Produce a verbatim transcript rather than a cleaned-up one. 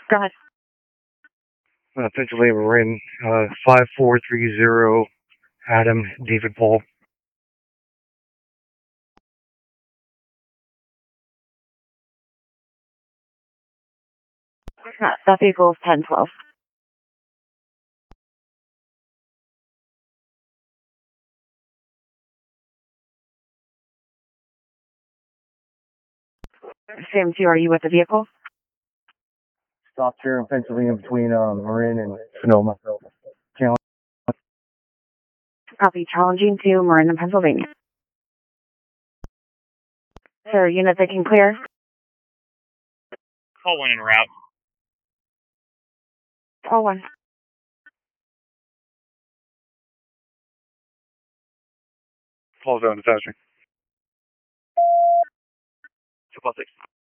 Go ahead. Uh, Pennsylvania Marin, uh, five four three zero, Adam, David Paul. Uh, that vehicle is ten twelve. Sam two, are you with the vehicle? Stopped here in Pennsylvania between um, Marin and Sonoma. Challenge. Copy. Challenging to Marin, Pennsylvania. Sir, unit they can clear. Call one en route. Call one. Paul zone, attachment. two plus six.